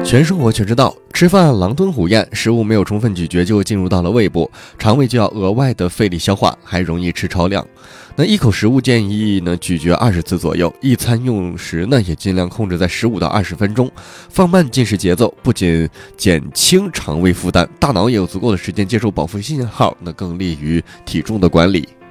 全生活全知道，吃饭狼吞虎咽，食物没有充分咀嚼就进入到了胃部，肠胃就要额外的费力消化，还容易吃超量。那一口食物建议呢咀嚼20次左右，一餐用时呢也尽量控制在15到20分钟，放慢进食节奏，不仅减轻肠胃负担，大脑也有足够的时间接受饱腹信号，那更利于体重的管理。